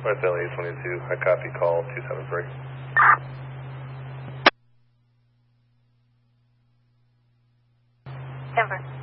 West LA 22, I copy call 273. Denver.